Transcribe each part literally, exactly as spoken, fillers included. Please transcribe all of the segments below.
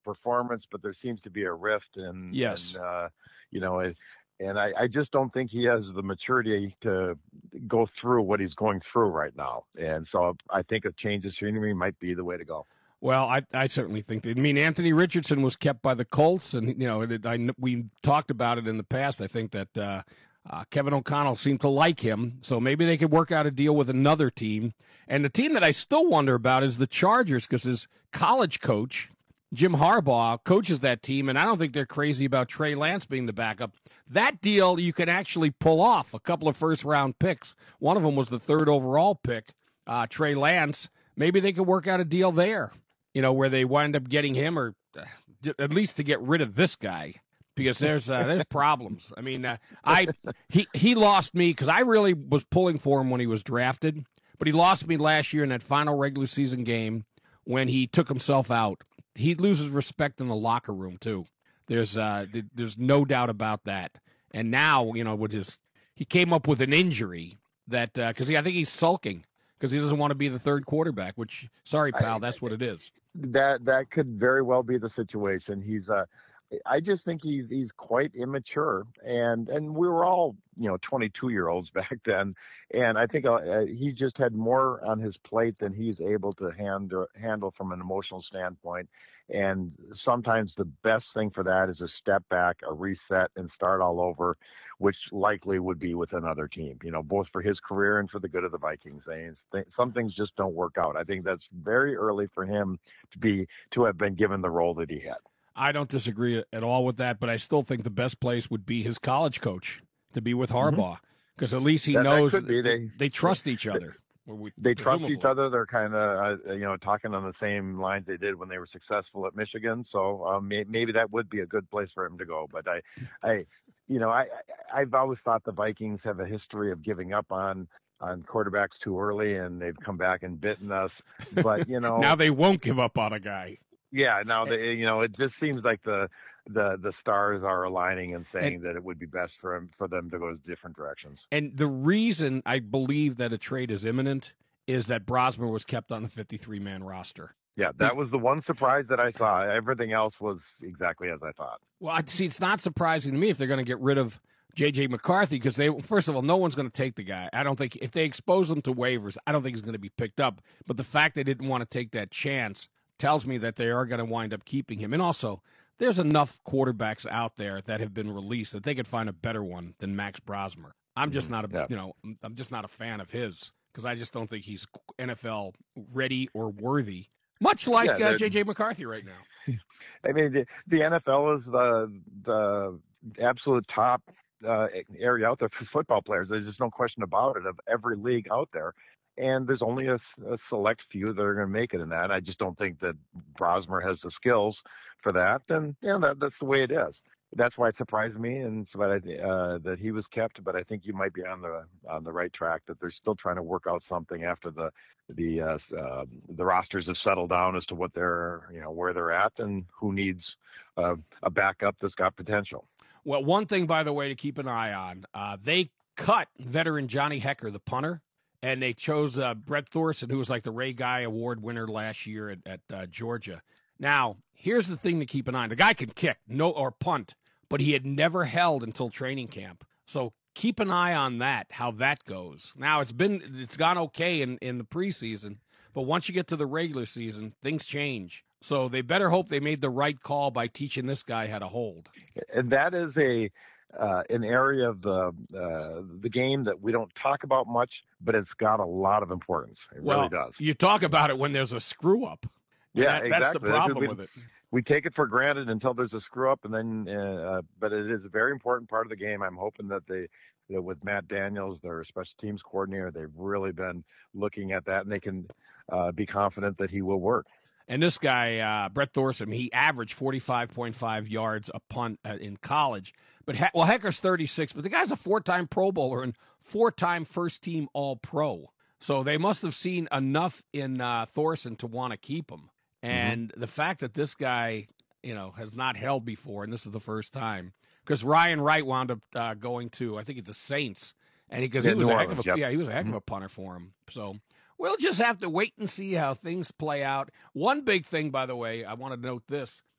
performance, but there seems to be a rift, and Yes. and uh, you know, it, and I, I just don't think he has the maturity to go through what he's going through right now. And so I think a change of scenery might be the way to go. Well, I, I certainly think that. I mean, Anthony Richardson was kept by the Colts, and you know, it, I, we talked about it in the past. I think that uh, uh, Kevin O'Connell seemed to like him, so maybe they could work out a deal with another team. And the team that I still wonder about is the Chargers, because his college coach, Jim Harbaugh, coaches that team, and I don't think they're crazy about Trey Lance being the backup. That deal you can actually pull off a couple of first-round picks. One of them was the third overall pick, uh, Trey Lance. Maybe they could work out a deal there. You know, where they wind up getting him, or uh, at least to get rid of this guy, because there's uh, there's problems. I mean, uh, I he he lost me because I really was pulling for him when he was drafted, but he lost me last year in that final regular season game when he took himself out. He loses respect in the locker room too. There's uh there's no doubt about that. And now, you know, with his he came up with an injury that because uh, I think he's sulking. Because he doesn't want to be the third quarterback, which, sorry, pal, I, that's what it is. That that could very well be the situation. He's uh, I just think he's he's quite immature, and and we were all, you know, twenty-two year olds back then, and I think uh, he just had more on his plate than he's able to handle handle from an emotional standpoint. And sometimes the best thing for that is a step back, a reset, and start all over, which likely would be with another team, you know, both for his career and for the good of the Vikings. And some things just don't work out. I think that's very early for him to be to have been given the role that he had. I don't disagree at all with that, but I still think the best place would be his college coach, to be with Harbaugh, because mm-hmm. at least he that, knows that they, they, they trust each other. We, they trust each other. They're kind of, uh, you know, talking on the same lines they did when they were successful at Michigan. So um, may, maybe that would be a good place for him to go. But I, I, you know, I, I've always thought the Vikings have a history of giving up on on quarterbacks too early, and they've come back and bitten us. But you know, now they won't give up on a guy. Yeah, now they, you know, it just seems like the the the stars are aligning and saying and, that it would be best for him for them to go different directions. And the reason I believe that a trade is imminent is that Brosmer was kept on the fifty-three man roster. Yeah, that was the one surprise that I saw. Everything else was exactly as I thought. Well, I see. It's not surprising to me if they're going to get rid of J J McCarthy, because they, first of all, no one's going to take the guy. I don't think if they expose him to waivers, I don't think he's going to be picked up. But the fact they didn't want to take that chance tells me that they are going to wind up keeping him. And also, there's enough quarterbacks out there that have been released that they could find a better one than Max Brosmer. I'm just not a, yeah. you know, I'm just not a fan of his, because I just don't think he's N F L ready or worthy. Much like yeah, uh, J J McCarthy right now. I mean, the, the N F L is the the absolute top uh, area out there for football players. There's just no question about it, of every league out there. And there's only a, a select few that are going to make it in that. I just don't think that Brosmer has the skills for that. And yeah, that, that's the way it is. That's why it surprised me, and so that, uh, that he was kept. But I think you might be on the on the right track. That they're still trying to work out something after the the uh, uh, the rosters have settled down as to what they're, you know, where they're at and who needs uh, a backup that's got potential. Well, one thing, by the way, to keep an eye on, uh, they cut veteran Johnny Hekker, the punter. And they chose uh, Brett Thorson, who was like the Ray Guy Award winner last year at, at uh, Georgia. Now, here's the thing to keep an eye on. The guy can kick no or punt, but he had never held until training camp. So keep an eye on that, how that goes. Now, it's been it's gone okay in, in the preseason, but once you get to the regular season, things change. So they better hope they made the right call by teaching this guy how to hold. And that is a... Uh, an area of the uh, the game that we don't talk about much, but it's got a lot of importance. It well, really does. You talk about it when there's a screw up. Yeah, that, exactly. That's the problem we, with it. We take it for granted until there's a screw up, and then. Uh, but it is a very important part of the game. I'm hoping that they, you know, with Matt Daniels, their special teams coordinator, they've really been looking at that, and they can uh, be confident that he will work. And this guy, uh, Brett Thorson, he averaged forty-five point five yards a punt uh, in college. But, he- well, Hecker's thirty-six, but the guy's a four-time Pro Bowler and four-time first-team All-Pro. So they must have seen enough in uh, Thorson to want to keep him. And mm-hmm. the fact that this guy, you know, has not held before, and this is the first time, because Ryan Wright wound up uh, going to, I think, the Saints, and because he, he was a heck of a, yep. yeah, he was a heck mm-hmm. of a punter for him. So we'll just have to wait and see how things play out. One big thing, by the way, I want to note this.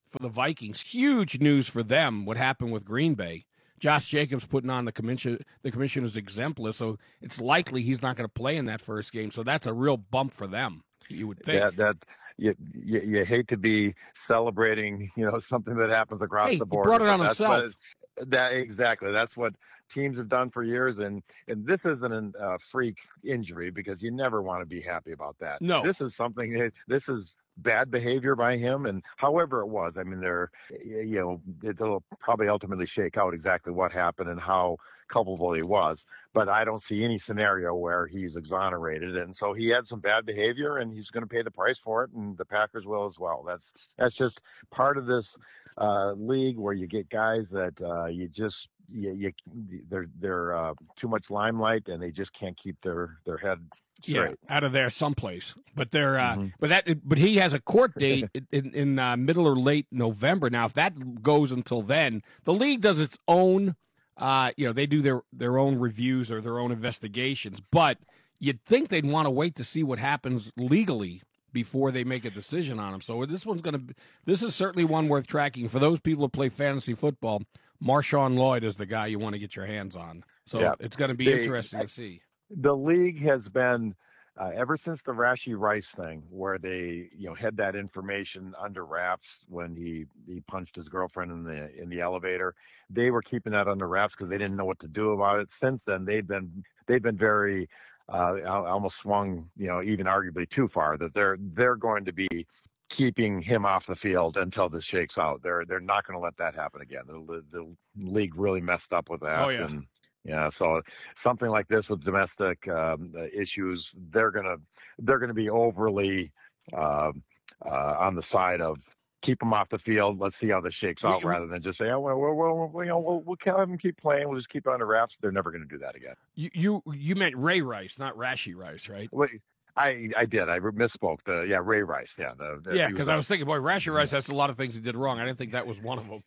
for the Vikings. Huge news for them, what happened with Green Bay. Josh Jacobs putting on the commission, the commissioner's exempt list, so it's likely he's not going to play in that first game. So that's a real bump for them, you would think. Yeah, that you, you, you hate to be celebrating, you know, something that happens across hey, the board. He brought it on that's himself. What, that exactly. That's what teams have done for years, and and this isn't a uh, freak injury because you never want to be happy about that. No, this is something. That, this is. Bad behavior by him, and however it was, I mean, they're, you know, it'll probably ultimately shake out exactly what happened and how culpable he was. But I don't see any scenario where he's exonerated, and so he had some bad behavior, and he's going to pay the price for it, and the Packers will as well. That's that's just part of this uh, league where you get guys that uh, you just. You, you, they're they're uh, too much limelight, and they just can't keep their, their head straight. Yeah, out of there someplace. But they're uh, mm-hmm. but that but he has a court date in in uh, middle or late November. Now, if that goes until then, the league does its own. Uh, you know, they do their their own reviews or their own investigations. But you'd think they'd want to wait to see what happens legally before they make a decision on him. So this one's going to. This is certainly one worth tracking for those people who play fantasy football. Marshawn Lloyd is the guy you want to get your hands on. So yeah. It's going to be they, interesting I, to see. The league has been, uh, ever since the Rashee Rice thing, where they, you know, had that information under wraps when he, he punched his girlfriend in the in the elevator. They were keeping that under wraps because they didn't know what to do about it. Since then, they've been they've been very uh, almost swung, you know, even arguably too far. That they're they're going to be keeping him off the field until this shakes out. They're they're not going to let that happen again. The, the league really messed up with that. Oh, yeah. And, yeah, so something like this with domestic um, issues, they're gonna they're gonna be overly uh, uh, on the side of keep them off the field. Let's see how this shakes out, we, rather than just say, oh well, well, well, you know, we'll, we'll have them keep playing. We'll just keep it under wraps. They're never going to do that again. You, you you meant Ray Rice, not Rashee Rice, right? Well, I, I did. I misspoke. The yeah, Ray Rice. Yeah, the, the, yeah. Because I was thinking, boy, Rashee Rice has a lot of things he did wrong. I didn't think that was one of them.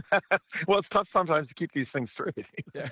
Well, it's tough sometimes to keep these things straight. Yeah.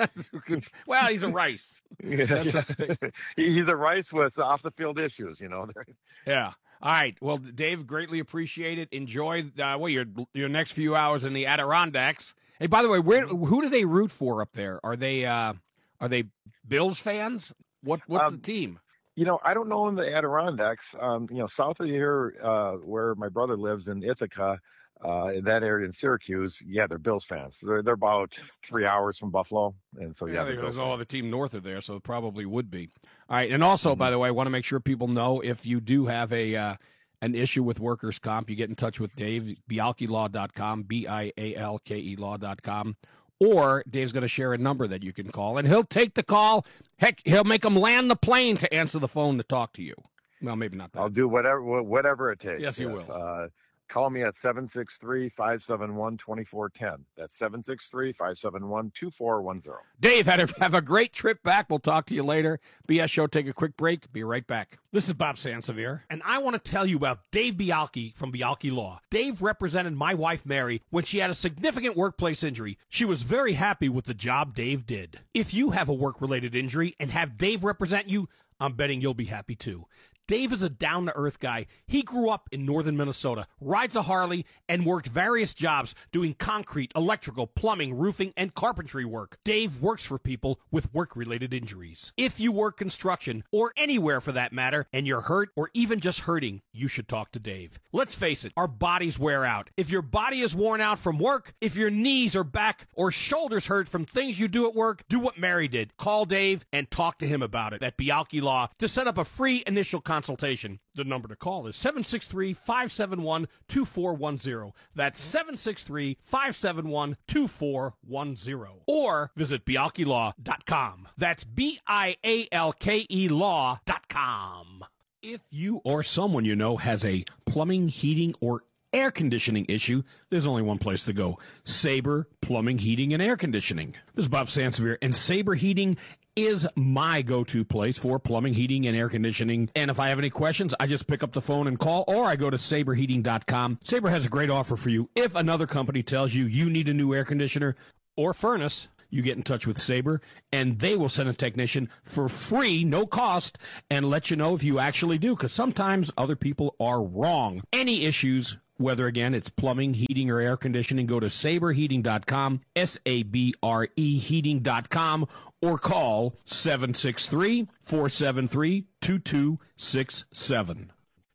Well, he's a Rice. Yeah, yeah. He's a Rice with off the field issues, you know. Yeah. All right. Well, Dave, greatly appreciate it. Enjoy uh, well your your next few hours in the Adirondacks. Hey, by the way, where who do they root for up there? Are they uh, are they Bills fans? What what's um, the team? You know, I don't know in the Adirondacks. Um, you know, south of here, uh, where my brother lives in Ithaca. Uh, in that area in Syracuse, yeah, they're Bills fans. They're they're about three hours from Buffalo, and so yeah, yeah there's no other team north of there, so it probably would be. All right, and also, mm-hmm. by the way, I want to make sure people know if you do have a uh, an issue with workers' comp, you get in touch with Dave, bialke law dot com, B I A L K E law dot com, or Dave's going to share a number that you can call, and he'll take the call. Heck, he'll make them land the plane to answer the phone to talk to you. Well, maybe not that. I'll do whatever whatever it takes. Yes, you yes. will. Uh, Call me at seven six three, five seven one, two four one zero. That's seven six three, five seven one, two four one zero. Dave, had a, have a great trip back. We'll talk to you later. B S Show, take a quick break. Be right back. This is Bob Sansevier, and I want to tell you about Dave Bialke from Bialke Law. Dave represented my wife, Mary, when she had a significant workplace injury. She was very happy with the job Dave did. If you have a work-related injury and have Dave represent you, I'm betting you'll be happy too. Dave is a down-to-earth guy. He grew up in northern Minnesota, rides a Harley, and worked various jobs doing concrete, electrical, plumbing, roofing, and carpentry work. Dave works for people with work-related injuries. If you work construction, or anywhere for that matter, and you're hurt or even just hurting, you should talk to Dave. Let's face it, our bodies wear out. If your body is worn out from work, if your knees or back or shoulders hurt from things you do at work, do what Mary did. Call Dave and talk to him about it at Bialke Law to set up a free initial consultation. Consultation. The number to call is seven six three, five seven one, two four one zero. That's seven six three, five seven one, two four one zero. Or visit bialke law dot com. That's B I A L K E law dot com. If you or someone you know has a plumbing, heating, or air conditioning issue, there's only one place to go. Sabre Plumbing, Heating, and Air Conditioning. This is Bob Sansevier, and Sabre Heating is my go-to place for plumbing, heating, and air conditioning. And if I have any questions, I just pick up the phone and call, or I go to sabre heating dot com. Sabre has a great offer for you. If another company tells you you need a new air conditioner or furnace, you get in touch with Sabre, and they will send a technician for free, no cost, and let you know if you actually do, because sometimes other people are wrong. Any issues whether, again, it's plumbing, heating, or air conditioning, go to sabre heating dot com, S A B R E heating dot com, or call seven six three, four seven three, two two six seven.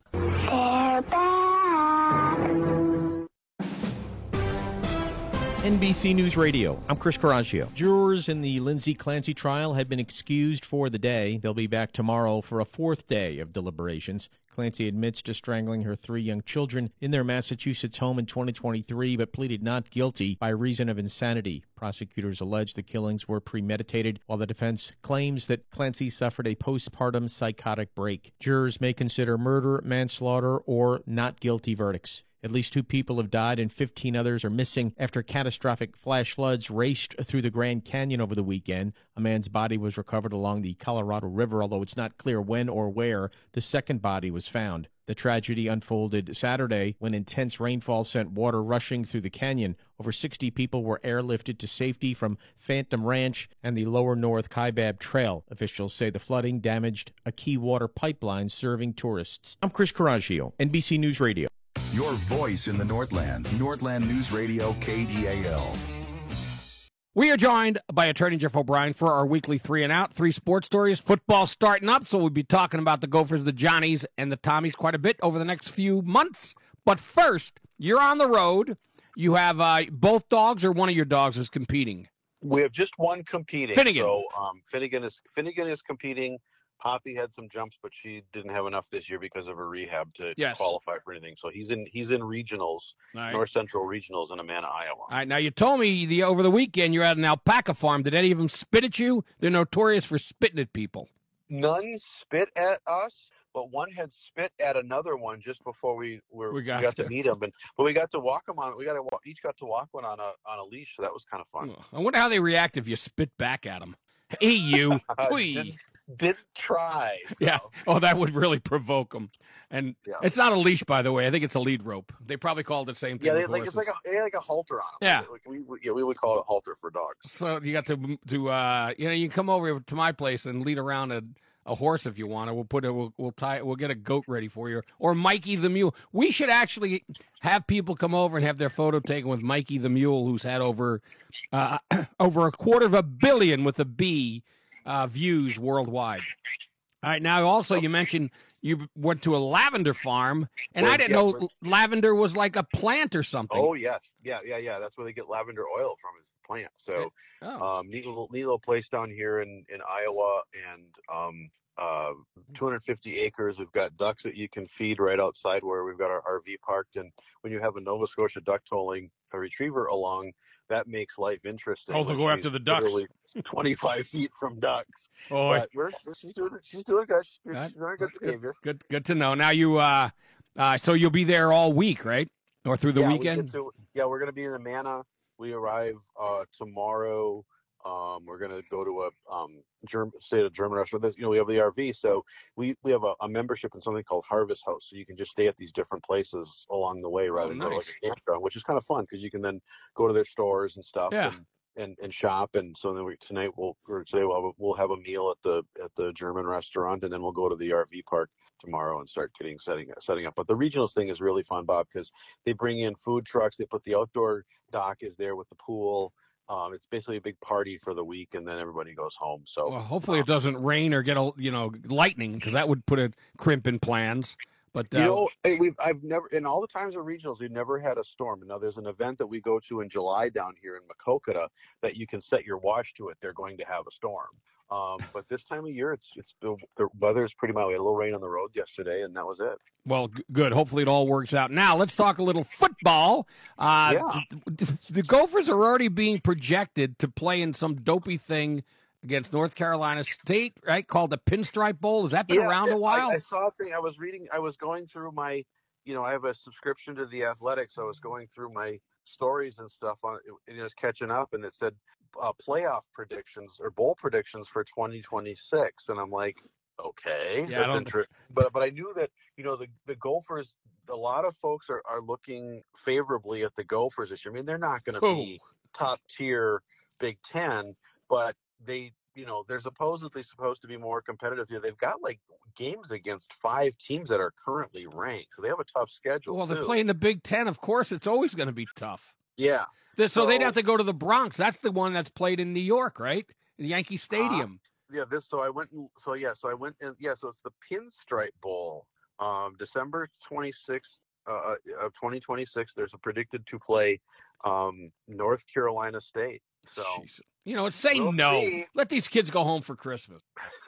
N B C News Radio, I'm Chris Coraggio. Jurors in the Lindsay Clancy trial had been excused for the day. They'll be back tomorrow for a fourth day of deliberations. Clancy admits to strangling her three young children in their Massachusetts home in twenty twenty-three, but pleaded not guilty by reason of insanity. Prosecutors allege the killings were premeditated, while the defense claims that Clancy suffered a postpartum psychotic break. Jurors may consider murder, manslaughter, or not guilty verdicts. At least two people have died and fifteen others are missing after catastrophic flash floods raced through the Grand Canyon over the weekend. A man's body was recovered along the Colorado River, although it's not clear when or where the second body was found. The tragedy unfolded Saturday when intense rainfall sent water rushing through the canyon. Over sixty people were airlifted to safety from Phantom Ranch and the Lower North Kaibab Trail. Officials say the flooding damaged a key water pipeline serving tourists. I'm Chris Coraggio, N B C News Radio. Your voice in the Northland. Northland News Radio, K D A L. We are joined by attorney Jeff O'Brien for our weekly three and out, three sports stories. Football starting up, so we'll be talking about the Gophers, the Johnnies, and the Tommies quite a bit over the next few months. But first, you're on the road. You have uh, both dogs, or one of your dogs is competing? We have just one competing. Finnegan. So um, Finnegan is Finnegan is competing. Poppy had some jumps, but she didn't have enough this year because of her rehab to yes. qualify for anything. So he's in he's in regionals, right. North Central regionals in Amana, Iowa. All right, now you told me the over the weekend you're at an alpaca farm. Did any of them spit at you? They're notorious for spitting at people. None spit at us, but one had spit at another one just before we were we got, we got to. to meet him. And but we got to walk them on. We got to walk, each got to walk one on a on a leash, so that was kind of fun. I wonder how they react if you spit back at them. Hey, you, didn't, didn't try. So. Yeah. Oh, that would really provoke them. And yeah. It's not a leash, by the way. I think it's a lead rope. They probably call it the same thing. Yeah, they, like, it's like a they had like a halter on them. Yeah, like we, we, yeah, we would call it a halter for dogs. So you got to to uh, you know, you can come over to my place and lead around a, a horse if you want to. We'll put it. We'll we'll tie. We'll get a goat ready for you, or Mikey the mule. We should actually have people come over and have their photo taken with Mikey the mule, who's had over uh, over a quarter of a billion with a B uh, views worldwide. All right. Now, also, you mentioned you went to a lavender farm, and well, I didn't yeah, know lavender was like a plant or something. Oh, yes. Yeah, yeah, yeah. That's where they get lavender oil from, is the plant. So, oh. um, neat, little, neat little place down here in, in Iowa, and um, uh, two hundred fifty acres. We've got ducks that you can feed right outside where we've got our R V parked. And when you have a Nova Scotia duck tolling a retriever along, that makes life interesting. Oh, they'll go after the ducks. twenty-five feet from ducks. Oh, but we're, she's doing she's doing good. She's, she's doing a good behavior. Good, good to know. Now you, uh, uh, so you'll be there all week, right? Or through the yeah, weekend? We to, yeah, we're going to be in Amana. We arrive uh, tomorrow. Um, we're going to go to a um, German, stay at a German restaurant. You know, we have the R V, so we, we have a, a membership in something called Harvest House. So you can just stay at these different places along the way rather oh, than nice. go to like a campground, which is kind of fun because you can then go to their stores and stuff. Yeah. And, And, and shop, and so then we, tonight we'll or today we'll have, a, we'll have a meal at the at the German restaurant, and then we'll go to the R V park tomorrow and start getting setting setting up. But the regionals thing is really fun, Bob, because they bring in food trucks. They put the outdoor dock is there with the pool. Um, it's basically a big party for the week, and then everybody goes home. So well, hopefully um, it doesn't rain or get a you know lightning, because that would put a crimp in plans. But uh, you know, we've I've never in all the times of regionals we've never had a storm. Now there's an event that we go to in July down here in Maquoketa that you can set your watch to it. They're going to have a storm. Um, but this time of year, it's it's the, the weather is pretty mild. We had a little rain on the road yesterday, and that was it. Well, g- good. Hopefully it all works out. Now let's talk a little football. Uh, yeah. the, the Gophers are already being projected to play in some dopey thing against North Carolina State, right? Called the Pinstripe Bowl. Has that been yeah, around a while? I, I saw a thing. I was reading. I was going through my, you know, I have a subscription to The Athletic, so I was going through my stories and stuff on it, it was catching up, and it said uh, playoff predictions or bowl predictions for twenty twenty-six, and I'm like, okay, yeah, that's interesting. But but I knew that, you know, the the Gophers. A lot of folks are, are looking favorably at the Gophers this year. I mean, they're not going to be top tier Big Ten, but they you know, they're supposedly supposed to be more competitive here. They've got like games against five teams that are currently ranked. So they have a tough schedule. Well, too. they're playing the Big Ten. Of course, it's always going to be tough. Yeah. So, so they'd have to go to the Bronx. That's the one that's played in New York, right? The Yankee Stadium. Uh, yeah. This. So I went. And, so yeah. So I went. And, yeah. So it's the Pinstripe Bowl, um, December twenty-sixth uh, of twenty twenty-six. There's a predicted to play um, North Carolina State. So Jeez. You know, say we'll no. see. Let these kids go home for Christmas.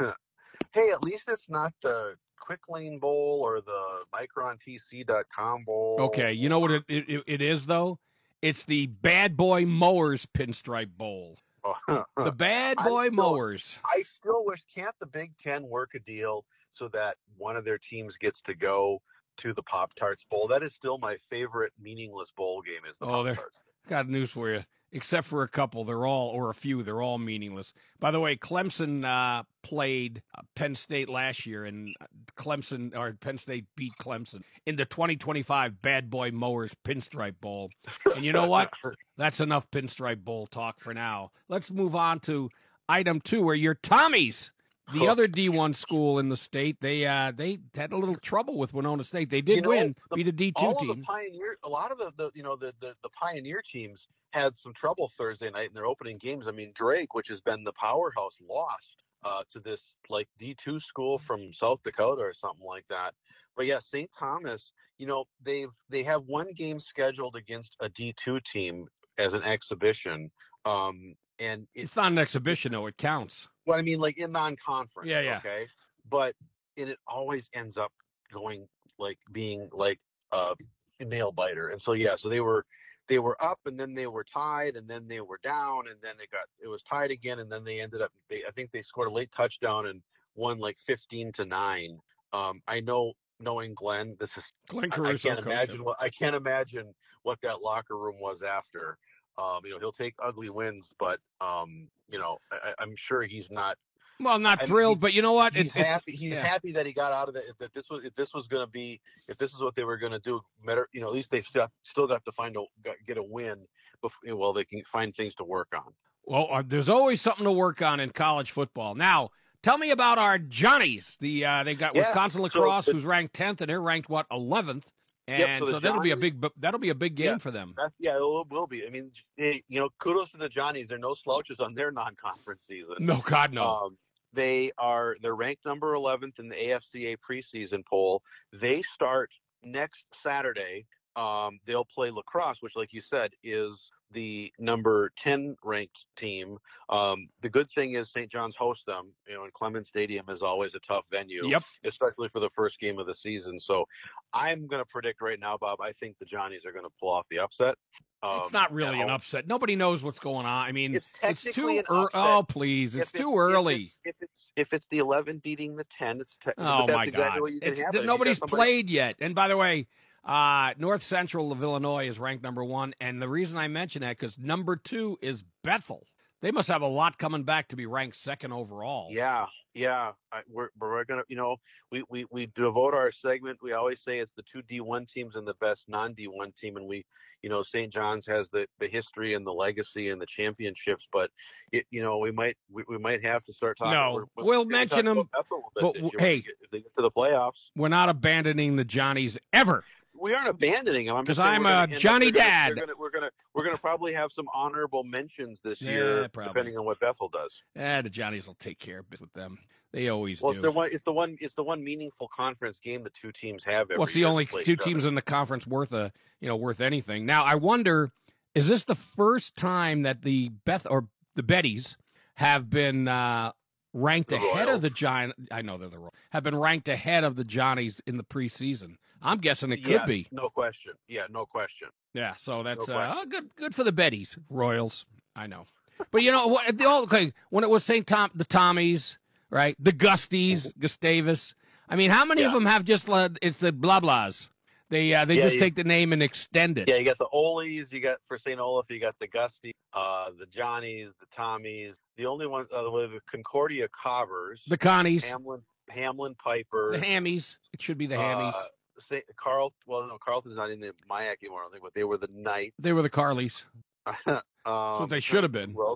Hey, at least it's not the Quick Lane Bowl or the Micron P C dot com Bowl. Okay, you know what it, it, it is, though? It's the Bad Boy Mowers Pinstripe Bowl. The Bad Boy I still, Mowers. I still wish, can't the Big Ten work a deal so that one of their teams gets to go to the Pop-Tarts Bowl? That is still my favorite meaningless bowl game is the Oh, Pop-Tarts. Got news for you. Except for a couple, they're all, or a few, they're all meaningless. By the way, Clemson uh, played uh, Penn State last year, and Clemson, or Penn State beat Clemson in the twenty twenty-five Bad Boy Mowers Pinstripe Bowl. And you know what? That's enough Pinstripe Bowl talk for now. Let's move on to item two, where your Tommies, the other D one school in the state, they uh, they had a little trouble with Winona State. They did You know, win, the, be the D two all team. Of the Pioneer, a lot of the, the you know the, the the Pioneer teams had some trouble Thursday night in their opening games. I mean, Drake, which has been the powerhouse, lost uh, to this like D two school from South Dakota or something like that. But yeah, Saint Thomas, you know, they've they have one game scheduled against a D two team as an exhibition. Um, and it, it's not an exhibition, though. It counts. Well, I mean, like in non-conference. Yeah, yeah. Okay, but and it always ends up going like being like a nail biter. And so yeah, so they were. They were up, and then they were tied, and then they were down, and then it got it was tied again, and then they ended up. They, I think they scored a late touchdown and won like fifteen to nine. Um, I know, knowing Glenn, this is Glenn I, Caruso. I can't imagine what I can't imagine what that locker room was after. Um, you know, he'll take ugly wins, but um, you know, I, I'm sure he's not. Well, not I mean, thrilled, but you know what? He's it's, happy. He's yeah. happy that he got out of it. That this was if this was going to be if this is what they were going to do. Better, you know, at least they've still still got to find a got, get a win. Before, well, they can find things to work on. Well, uh, there's always something to work on in college football. Now, tell me about our Johnnies. The uh, they got yeah, Wisconsin lacrosse, so the, who's ranked tenth, and they're ranked what eleventh. And yep, so, so that'll Johnnies, be a big that'll be a big game yeah, for them. That, yeah, it will be. I mean, hey, you know, kudos to the Johnnies. They're no slouches on their non-conference season. No, God, no. Um, They are they're ranked number eleventh in the A F C A preseason poll. They start next Saturday. Um, they'll play lacrosse, which, like you said, is the number ten ranked team. Um, the good thing is Saint John's hosts them. You know, and Clemens Stadium is always a tough venue, yep. especially for the first game of the season. So I'm going to predict right now, Bob, I think the Johnnies are going to pull off the upset. Um, it's not really an upset. Nobody knows what's going on. I mean, it's, it's too early. Oh, please. It's if too it's, early. If it's, if it's if it's the eleven beating the ten, it's te- oh, that's my exactly God. What you can it's, happen. Nobody's somebody... played yet. And by the way, uh, North Central of Illinois is ranked number one. And the reason I mention that because number two is Bethel. They must have a lot coming back to be ranked second overall. Yeah, yeah. I, we're we're gonna, you know, we, we, we devote our segment. We always say it's the two D one teams and the best non D one team, and we, you know, Saint John's has the, the history and the legacy and the championships. But it, you know, we might we, we might have to start talking. No, we're, we're we'll mention them. But hey, if they get to the playoffs, we're not abandoning the Johnnies ever. We aren't abandoning them. Because I'm, I'm a Johnny up, Dad. Gonna, we're gonna we're gonna probably have some honorable mentions this yeah, year, probably. depending on what Bethel does. Yeah, the Johnnies will take care of it with them. They always well, do. It's the one. It's the one. It's the one meaningful conference game the two teams have. Every well, it's the year only two teams in the conference worth a you know worth anything. Now, I wonder, is this the first time that the Beth or the Betties have been uh, ranked the ahead Royals. of the Giant? I know they're the Royals. Have been ranked ahead of the Johnnies in the preseason. I'm guessing it could yes, be. No question. Yeah, no question. Yeah, so that's no uh, good. Good for the Betties, Royals. I know, but you know what? The all okay when it was Saint Tom, the Tommies, right? The Gusties, Gustavus. I mean, how many yeah. of them have just uh, it's the blah blahs? They uh, they yeah, just you, take the name and extend it. Yeah, you got the Olies, you got for Saint Olaf, you got the Gusty, uh, the Johnnies, the Tommies. The only ones uh, the Concordia Cobbers, the Connies, Hamlin, Hamlin Piper, the Hammies. It should be the Hammies. Uh, Saint Carl. Well, no, Carlton's not in the M I A C anymore. I don't think, but they were the Knights. They were the Carlies. um, That's what they should have been. Who else?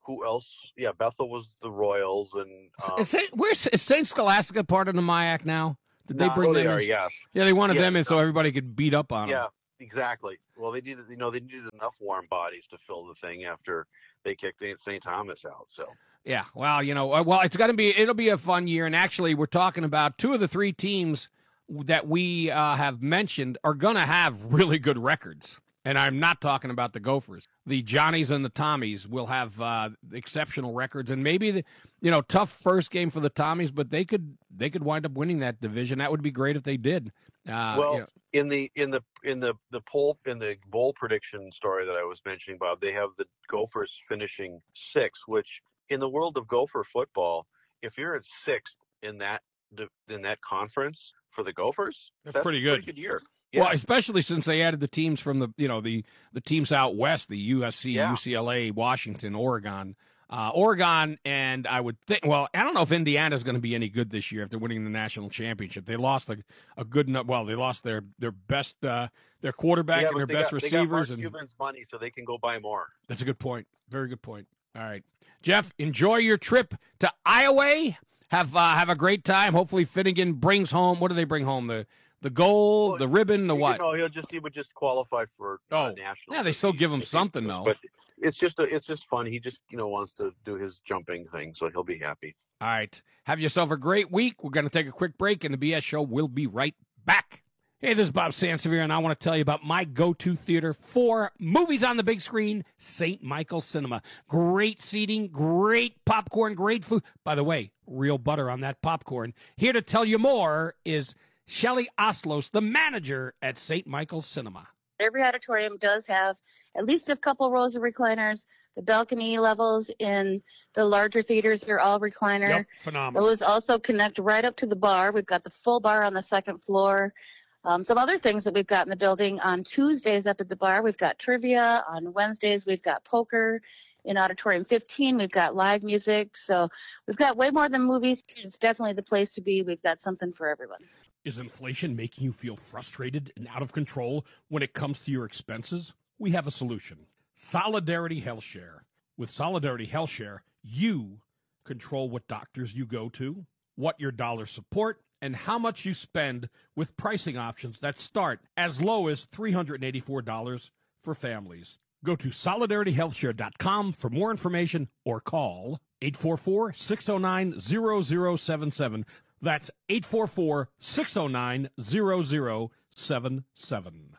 who else? Yeah, Bethel was the Royals, and um, is, Saint, where's is Saint Scholastica part of the M I A C now? Did they nah, bring oh, them they in? Are, yes. Yeah, they wanted yes, them in no. so everybody could beat up on them. Yeah, exactly. Well, they needed, you know, they needed enough warm bodies to fill the thing after they kicked Saint Thomas out. So. Yeah, well, you know, well, it's going to be, it'll be a fun year. And actually, we're talking about two of the three teams that we uh, have mentioned are going to have really good records. And I'm not talking about the Gophers. The Johnnies and the Tommies will have uh, exceptional records. And maybe, the, you know, tough first game for the Tommies, but they could they could wind up winning that division. That would be great if they did. Uh, well, you know. in the in the in the the poll in the bowl prediction story that I was mentioning, Bob, they have the Gophers finishing sixth, which in the world of Gopher football, if you're at sixth in that in that conference for the Gophers, that's, that's pretty good. A pretty good year. Yeah. Well, especially since they added the teams from the you know the the teams out west, the U S C, yeah. U C L A, Washington, Oregon. Uh, Oregon, and I would think, well, I don't know if Indiana's going to be any good this year after winning the national championship. They lost a, a good enough, well, they lost their, their best, uh, their quarterback yeah, and their best got, receivers. They got Mark and Cuban's money, so they can go buy more. That's a good point. Very good point. All right. Jeff, enjoy your trip to Iowa. Have uh, have a great time. Hopefully Finnegan brings home, what do they bring home? The the gold, well, the ribbon, the what? No, he'll just he would just qualify for uh, oh. national. Yeah, they still give him something though. But it's just a, it's just fun. He just you know wants to do his jumping thing, so he'll be happy. All right. Have yourself a great week. We're going to take a quick break, and the B S Show will be right back. Hey, this is Bob Sansevier, and I want to tell you about my go-to theater for movies on the big screen, Saint Michael Cinema. Great seating, great popcorn, great food. By the way, real butter on that popcorn. Here to tell you more is Shelley Oslos, the manager at Saint Michael Cinema. Every auditorium does have at least a couple rows of recliners. The balcony levels in the larger theaters are all recliner. Yep, phenomenal. Those also connect right up to the bar. We've got the full bar on the second floor. Um, some other things that we've got in the building on Tuesdays up at the bar, we've got trivia. On Wednesdays, we've got poker. In Auditorium fifteen, we've got live music. So we've got way more than movies. It's definitely the place to be. We've got something for everyone. Is inflation making you feel frustrated and out of control when it comes to your expenses? We have a solution. Solidarity Health Share. With Solidarity Health Share, you control what doctors you go to, what your dollars support, and how much you spend with pricing options that start as low as three hundred eighty-four dollars for families. Go to solidarity health share dot com for more information or call eight four four, six oh nine, zero zero seven seven. That's eight four four, six oh nine, zero zero seven seven.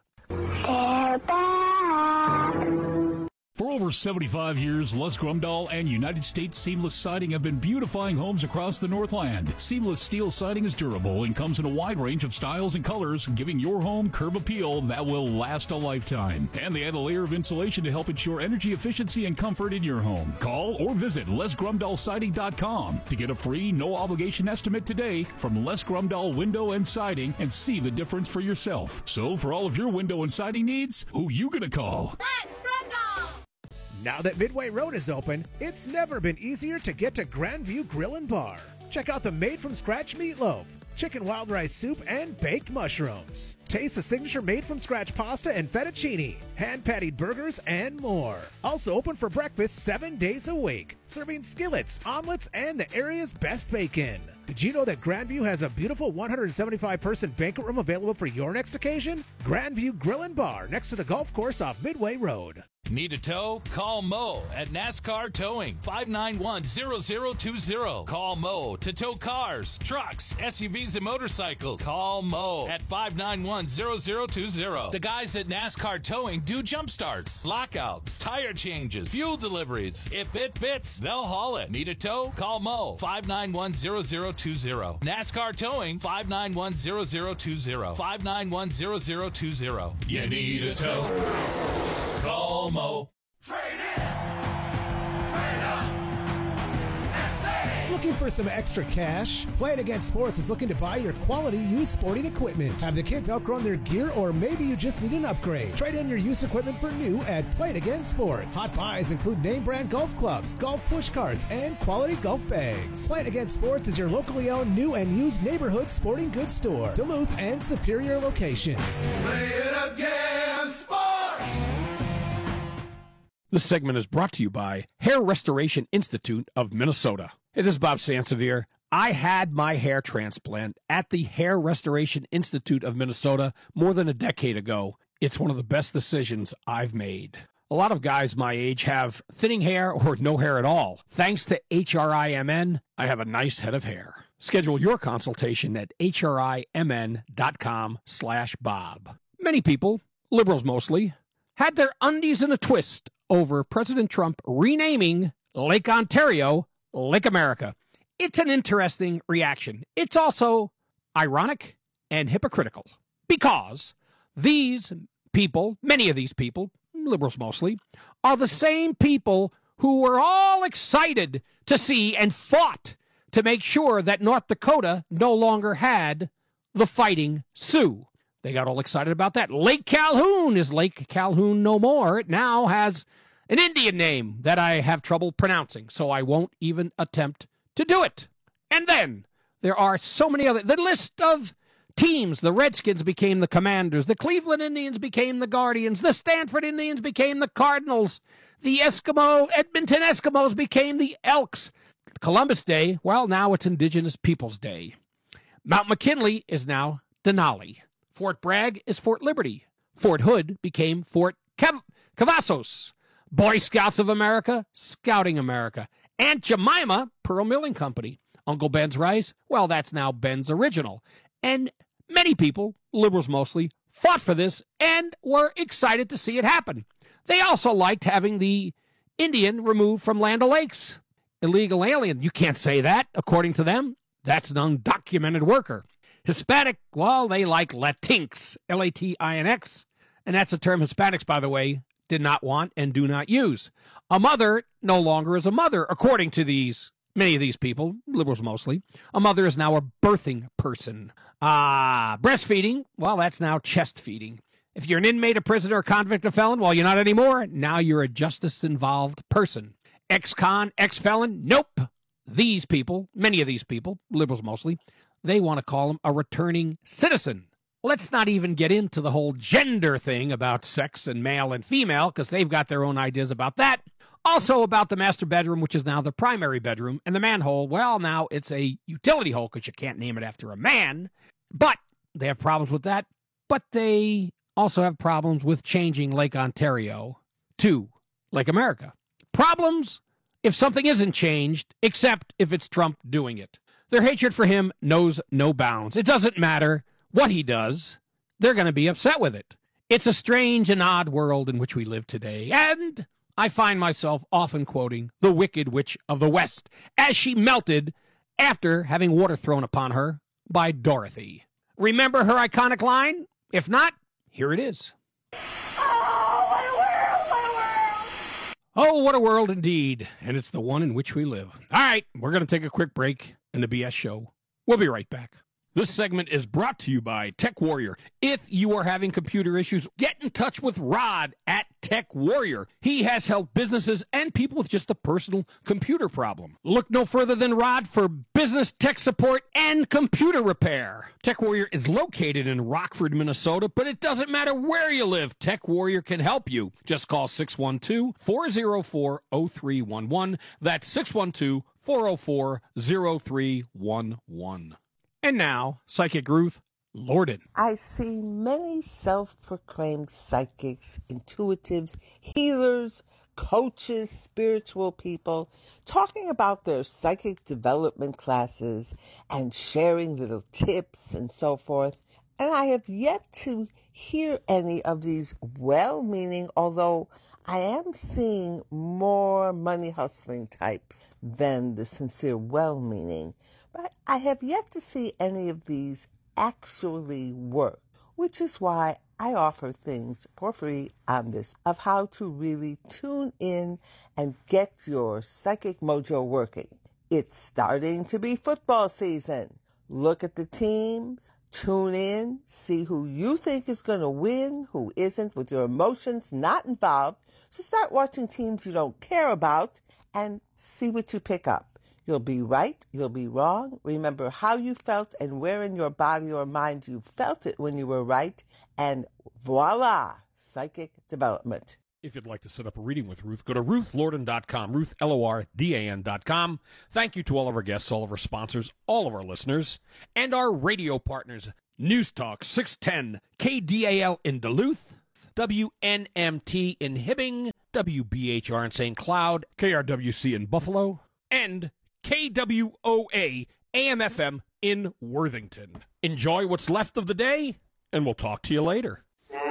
For over seventy-five years, Les Grumdahl and United States Seamless Siding have been beautifying homes across the Northland. Seamless steel siding is durable and comes in a wide range of styles and colors, giving your home curb appeal that will last a lifetime. And they add a layer of insulation to help ensure energy efficiency and comfort in your home. Call or visit les grumdahl siding dot com to get a free, no-obligation estimate today from Les Grumdahl Window and Siding and see the difference for yourself. So for all of your window and siding needs, who you gonna call? Les Grumdahl! Now that Midway Road is open, it's never been easier to get to Grandview Grill and Bar. Check out the made-from-scratch meatloaf, chicken wild rice soup, and baked mushrooms. Taste the signature made-from-scratch pasta and fettuccine, hand-patted burgers, and more. Also open for breakfast seven days a week, serving skillets, omelets, and the area's best bacon. Did you know that Grandview has a beautiful one hundred seventy-five person banquet room available for your next occasion? Grandview Grill and Bar, next to the golf course off Midway Road. Need a tow? Call Mo at NASCAR Towing, five nine one, zero zero two zero. Call Mo to tow cars, trucks, S U Vs, and motorcycles. Call Mo at five nine one, zero zero two zero. The guys at NASCAR Towing do jump starts, lockouts, tire changes, fuel deliveries. If it fits, they'll haul it. Need a tow? Call Mo, five nine one, zero zero two zero. NASCAR Towing, five nine one, zero zero two zero. five nine one, zero zero two zero. You need a tow? Call Mo. Trade in! Trade up! And save! Looking for some extra cash? Play It Again Sports is looking to buy your quality used sporting equipment. Have the kids outgrown their gear, or maybe you just need an upgrade? Trade in your used equipment for new at Play It Again Sports. Hot buys include name brand golf clubs, golf push carts, and quality golf bags. Play It Again Sports is your locally owned new and used neighborhood sporting goods store. Duluth and Superior locations. Play It Again Sports! This segment is brought to you by Hair Restoration Institute of Minnesota. Hey, this is Bob Sansevier. I had my hair transplant at the Hair Restoration Institute of Minnesota more than a decade ago. It's one of the best decisions I've made. A lot of guys my age have thinning hair or no hair at all. Thanks to H R I M N, I have a nice head of hair. Schedule your consultation at hrimn.com slash Bob. Many people, liberals mostly, had their undies in a twist over President Trump renaming Lake Ontario Lake America. It's an interesting reaction. It's also ironic and hypocritical because these people, many of these people, liberals mostly, are the same people who were all excited to see and fought to make sure that North Dakota no longer had the Fighting Sioux. They got all excited about that. Lake Calhoun is Lake Calhoun no more. It now has an Indian name that I have trouble pronouncing, so I won't even attempt to do it. And then there are so many other, the list of teams. The Redskins became the Commanders. The Cleveland Indians became the Guardians. The Stanford Indians became the Cardinals. The Eskimo, Edmonton Eskimos became the Elks. Columbus Day, well, now it's Indigenous Peoples Day. Mount McKinley is now Denali. Fort Bragg is Fort Liberty. Fort Hood became Fort Cav- Cavazos. Boy Scouts of America, Scouting America. Aunt Jemima, Pearl Milling Company. Uncle Ben's Rice, well, that's now Ben's Original. And many people, liberals mostly, fought for this and were excited to see it happen. They also liked having the Indian removed from Land O'Lakes. Illegal alien, you can't say that, according to them. That's an undocumented worker. Hispanic, well, they like Latinx, L A T I N X. And that's a term Hispanics, by the way, did not want and do not use. A mother no longer is a mother, according to these, many of these people, liberals mostly. A mother is now a birthing person. Ah, breastfeeding, well, that's now chest feeding. If you're an inmate, a prisoner, a convict, a felon, well, you're not anymore. Now you're a justice-involved person. Ex-con, ex-felon, nope. These people, many of these people, liberals mostly, they want to call him a returning citizen. Let's not even get into the whole gender thing about sex and male and female, because they've got their own ideas about that. Also about the master bedroom, which is now the primary bedroom, and the manhole, well, now it's a utility hole, because you can't name it after a man. But they have problems with that. But they also have problems with changing Lake Ontario to Lake America. Problems if something isn't changed, except if it's Trump doing it. Their hatred for him knows no bounds. It doesn't matter what he does. They're going to be upset with it. It's a strange and odd world in which we live today. And I find myself often quoting the Wicked Witch of the West as she melted after having water thrown upon her by Dorothy. Remember her iconic line? If not, here it is. Oh, what a world indeed. And it's the one in which we live. All right, we're going to take a quick break in the B S show. We'll be right back. This segment is brought to you by Tech Warrior. If you are having computer issues, get in touch with Rod at Tech Warrior. He has helped businesses and people with just a personal computer problem. Look no further than Rod for business tech support and computer repair. Tech Warrior is located in Rockford, Minnesota, but it doesn't matter where you live. Tech Warrior can help you. Just call six one two, four oh four, oh three one one. That's six one two, four oh four, oh three one one. And now, Psychic Ruth Lorden. I see many self-proclaimed psychics, intuitives, healers, coaches, spiritual people talking about their psychic development classes and sharing little tips and so forth. And I have yet to hear any of these well-meaning, although I am seeing more money-hustling types than the sincere well-meaning. But I have yet to see any of these actually work, which is why I offer things for free on this of how to really tune in and get your psychic mojo working. It's starting to be football season. Look at the teams, tune in, see who you think is going to win, who isn't, with your emotions not involved. So start watching teams you don't care about and see what you pick up. You'll be right, you'll be wrong. Remember how you felt and where in your body or mind you felt it when you were right. And voila, psychic development. If you'd like to set up a reading with Ruth, go to ruth lordan dot com, Ruth, L O R D A N dot com. Thank you to all of our guests, all of our sponsors, all of our listeners, and our radio partners. News Talk six ten K D A L in Duluth, W N M T in Hibbing, W B H R in Saint Cloud, K R W C in Buffalo, and K W O A A M F M in Worthington. Enjoy what's left of the day, and we'll talk to you later.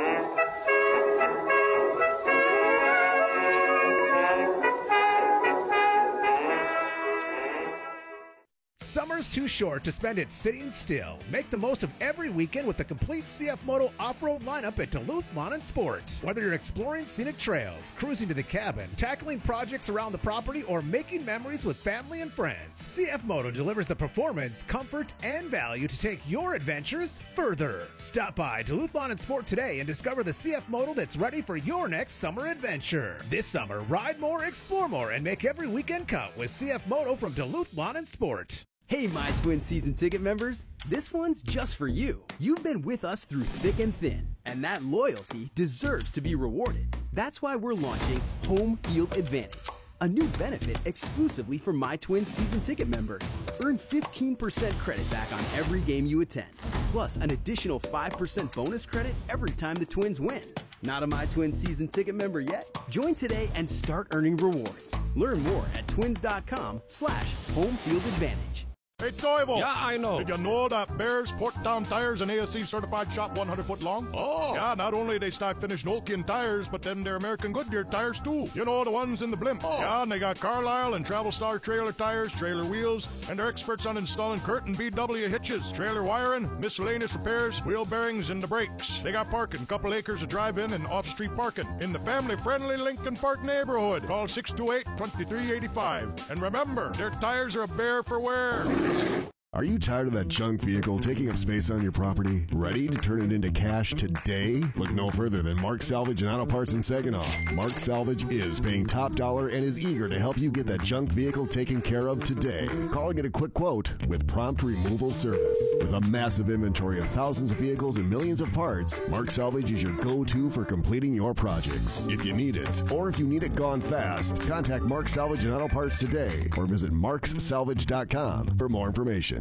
Summer's too short to spend it sitting still. Make the most of every weekend with the complete C F Moto off-road lineup at Duluth Lawn and Sports. Whether you're exploring scenic trails, cruising to the cabin, tackling projects around the property, or making memories with family and friends, C F Moto delivers the performance, comfort, and value to take your adventures further. Stop by Duluth Lawn and Sport today and discover the C F Moto that's ready for your next summer adventure. This summer, ride more, explore more, and make every weekend count with C F Moto from Duluth Lawn and Sport. Hey, My Twin season ticket members, this one's just for you. You've been with us through thick and thin, and that loyalty deserves to be rewarded. That's why we're launching Home Field Advantage, a new benefit exclusively for My Twin season ticket members. Earn fifteen percent credit back on every game you attend, plus an additional five percent bonus credit every time the Twins win. Not a My Twin season ticket member yet? Join today and start earning rewards. Learn more at twins.com slash home field advantage. Hey, Toivo. Yeah, I know. Did you know that Bears Porttown Tires and A S C certified shop one hundred foot long? Oh. Yeah, not only they stock finished Nokian tires, but then they're American Goodyear tires too. You know, the ones in the blimp. Oh. Yeah, and they got Carlisle and Travel Star trailer tires, trailer wheels, and they're experts on installing curtain B W hitches, trailer wiring, miscellaneous repairs, wheel bearings, and the brakes. They got parking, couple acres of drive-in and off-street parking in the family-friendly Lincoln Park neighborhood. Call six two eight, two three eight five. And remember, their tires are a bear for wear. Are you tired of that junk vehicle taking up space on your property? Ready to turn it into cash today? Look no further than Mark Salvage and Auto Parts in Saginaw. Mark Salvage is paying top dollar and is eager to help you get that junk vehicle taken care of today. Calling it a quick quote with prompt removal service. With a massive inventory of thousands of vehicles and millions of parts, Mark Salvage is your go-to for completing your projects. If you need it, or if you need it gone fast, contact Mark Salvage and Auto Parts today or visit marks salvage dot com for more information.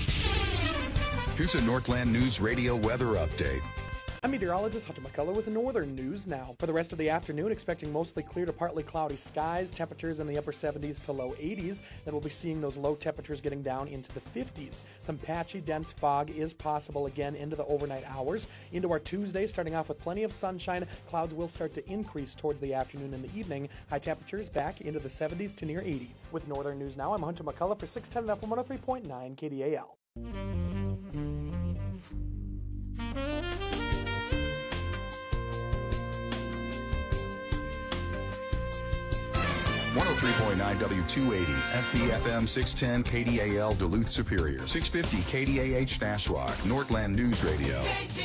Here's a Northland News Radio weather update. I'm meteorologist Hunter McCullough with the Northern News Now. For the rest of the afternoon, expecting mostly clear to partly cloudy skies, temperatures in the upper seventies to low eighties. Then we'll be seeing those low temperatures getting down into the fifties. Some patchy, dense fog is possible again into the overnight hours. Into our Tuesday, starting off with plenty of sunshine, clouds will start to increase towards the afternoon and the evening. High temperatures back into the seventies to near eighty. With Northern News Now, I'm Hunter McCullough for six ten F M one oh three point nine K D A L. one oh three point nine W two eighty, F B F M six ten K D A L Duluth Superior, six fifty K D A H Nashwauk, Northland News Radio.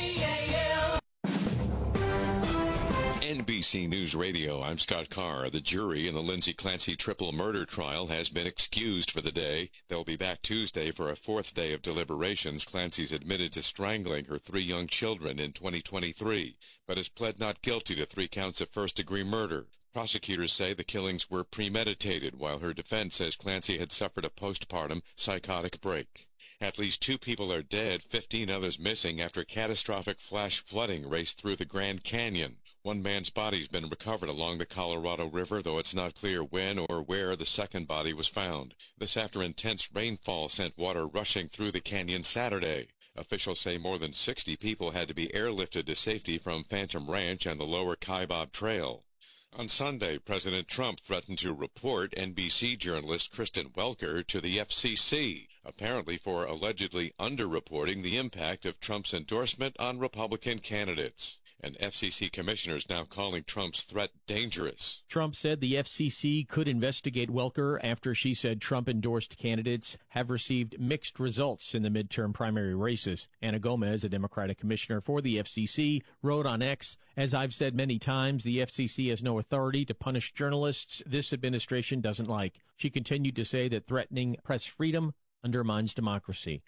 N B C News Radio, I'm Scott Carr. The jury in the Lindsay Clancy triple murder trial has been excused for the day. They'll be back Tuesday for a fourth day of deliberations. Clancy's admitted to strangling her three young children in twenty twenty-three, but has pled not guilty to three counts of first-degree murder. Prosecutors say the killings were premeditated, while her defense says Clancy had suffered a postpartum psychotic break. At least two people are dead, fifteen others missing after catastrophic flash flooding raced through the Grand Canyon. One man's body's been recovered along the Colorado River, though it's not clear when or where the second body was found. This after intense rainfall sent water rushing through the canyon Saturday. Officials say more than sixty people had to be airlifted to safety from Phantom Ranch and the lower Kaibab Trail. On Sunday, President Trump threatened to report N B C journalist Kristen Welker to the F C C, apparently for allegedly underreporting the impact of Trump's endorsement on Republican candidates. And F C C commissioners now calling Trump's threat dangerous. Trump said the F C C could investigate Welker after she said Trump-endorsed candidates have received mixed results in the midterm primary races. Anna Gomez, a Democratic commissioner for the F C C, wrote on X, "As I've said many times, the F C C has no authority to punish journalists this administration doesn't like." She continued to say that threatening press freedom undermines democracy.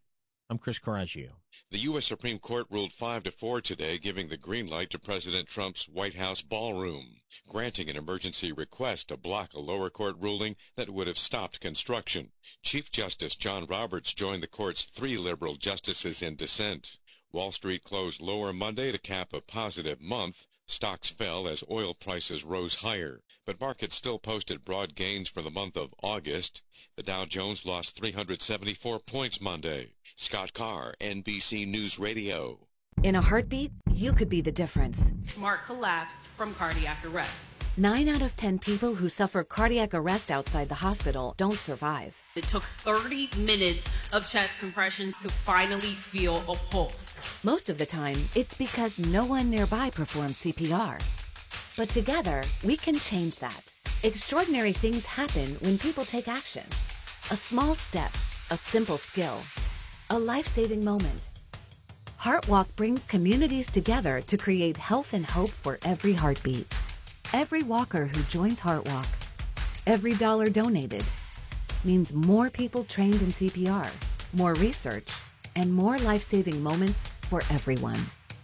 I'm Chris Coraggio. The U S Supreme Court ruled five to four today, giving the green light to President Trump's White House ballroom, granting an emergency request to block a lower court ruling that would have stopped construction. Chief Justice John Roberts joined the court's three liberal justices in dissent. Wall Street closed lower Monday to cap a positive month. Stocks fell as oil prices rose higher, but markets still posted broad gains for the month of August. The Dow Jones lost three hundred seventy-four points Monday. Scott Carr, N B C News Radio. In a heartbeat, you could be the difference. Mark collapsed from cardiac arrest. Nine out of ten people who suffer cardiac arrest outside the hospital don't survive. It took thirty minutes of chest compressions to finally feel a pulse. Most of the time, it's because no one nearby performs C P R. But together, we can change that. Extraordinary things happen when people take action. A small step, a simple skill, a life-saving moment. HeartWalk brings communities together to create health and hope for every heartbeat. Every walker who joins HeartWalk, every dollar donated, means more people trained in C P R, more research, and more life-saving moments for everyone.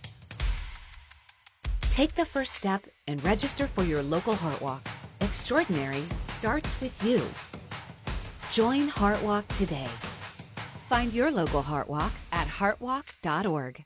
Take the first step and register for your local HeartWalk. Extraordinary starts with you. Join HeartWalk today. Find your local HeartWalk at heartwalk dot org.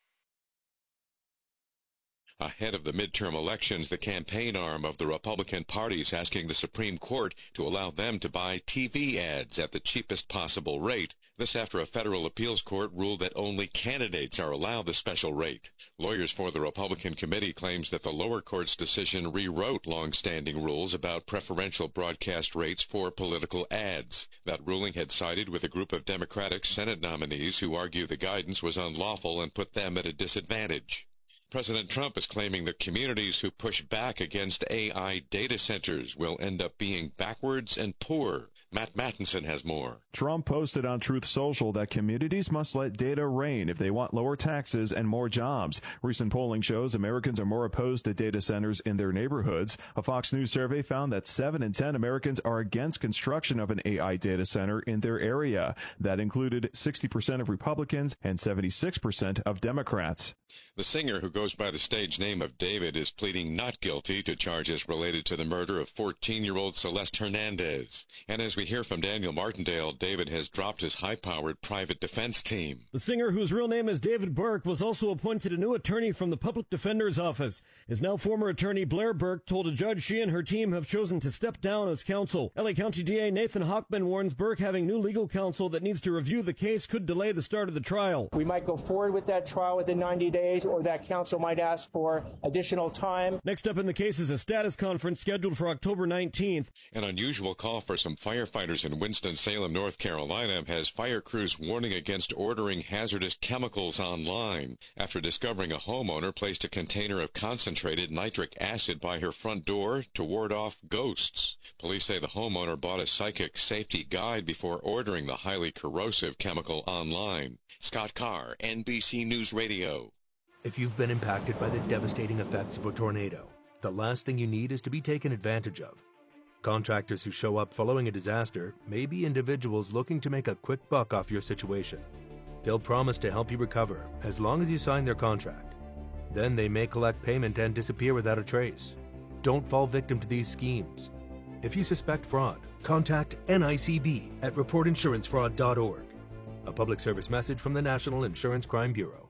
Ahead of the midterm elections, the campaign arm of the Republican Party is asking the Supreme Court to allow them to buy T V ads at the cheapest possible rate. This after a federal appeals court ruled that only candidates are allowed the special rate. Lawyers for the Republican committee claims that the lower court's decision rewrote long-standing rules about preferential broadcast rates for political ads. That ruling had sided with a group of Democratic Senate nominees who argue the guidance was unlawful and put them at a disadvantage. President Trump is claiming that communities who push back against A I data centers will end up being backwards and poor. Matt Mattinson has more. Trump posted on Truth Social that communities must let data reign if they want lower taxes and more jobs. Recent polling shows Americans are more opposed to data centers in their neighborhoods. A Fox News survey found that seven in ten Americans are against construction of an A I data center in their area. That included sixty percent of Republicans and seventy-six percent of Democrats. The singer, who goes by the stage name of David, is pleading not guilty to charges related to the murder of fourteen-year-old Celeste Hernandez. And as we hear from Daniel Martindale, David has dropped his high-powered private defense team. The singer, whose real name is David Burke, was also appointed a new attorney from the Public Defender's Office. His now former attorney Blair Burke told a judge she and her team have chosen to step down as counsel. L A County D A Nathan Hochman warns Burke having new legal counsel that needs to review the case could delay the start of the trial. We might go forward with that trial within ninety days, or that counsel might ask for additional time. Next up in the case is a status conference scheduled for October nineteenth. An unusual call for some firefighters in Winston-Salem, North Carolina, has fire crews warning against ordering hazardous chemicals online after discovering a homeowner placed a container of concentrated nitric acid by her front door to ward off ghosts. Police say the homeowner bought a psychic safety guide before ordering the highly corrosive chemical online. Scott Carr, N B C News Radio. If you've been impacted by the devastating effects of a tornado, the last thing you need is to be taken advantage of. Contractors who show up following a disaster may be individuals looking to make a quick buck off your situation. They'll promise to help you recover as long as you sign their contract. Then they may collect payment and disappear without a trace. Don't fall victim to these schemes. If you suspect fraud, contact N I C B at report insurance fraud dot org. A public service message from the National Insurance Crime Bureau.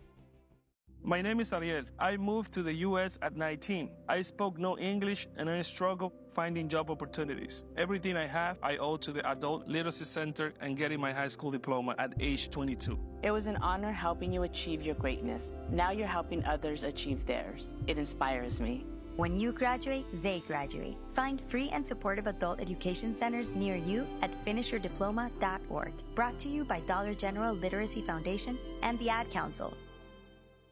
My name is Ariel. I moved to the U S at nineteen. I spoke no English and I struggled finding job opportunities. Everything I have, I owe to the Adult Literacy Center and getting my high school diploma at age twenty-two. It was an honor helping you achieve your greatness. Now you're helping others achieve theirs. It inspires me. When you graduate, they graduate. Find free and supportive adult education centers near you at finish your diploma dot org. Brought to you by Dollar General Literacy Foundation and the Ad Council.